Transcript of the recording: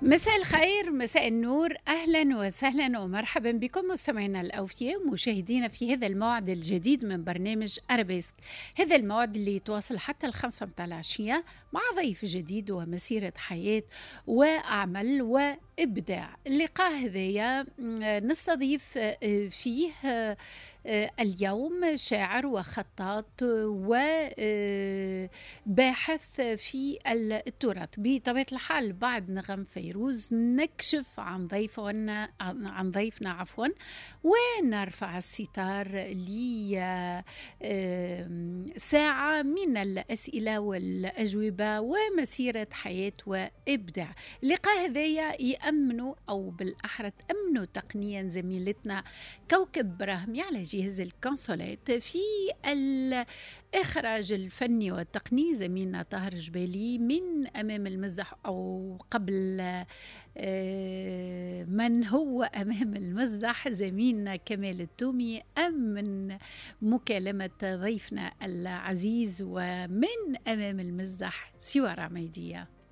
مساء الخير، مساء النور، أهلا وسهلا ومرحبا بكم مستمعينا الأوفياء ومشاهدينا في هذا الموعد الجديد من برنامج أرابيسك. هذا الموعد اللي يتواصل حتى 5 متاع العشية مع ضيف جديد ومسيرة حياة وأعمال وإبداع. اللقاء هذايا نستضيف فيه اليوم شاعر وخطاط وباحث في التراث. بطبيعة الحال بعد نغم فيروز نكشف عن ضيفنا ونرفع الستار لساعة من الأسئلة والأجوبة ومسيرة حياة وإبداع. اللقاء هذايا يأمنوا أو بالأحرى تأمنوا تقنيا زميلتنا كوكب براهمي على جهاز الكونسولات، في الإخراج الفني والتقني زميلنا طاهر جبالي، من أمام المزح أو قبل من هو أمام المزح زميلنا كمال التومي، من مكالمة ضيفنا العزيز ومن أمام المزح سوى رميدية.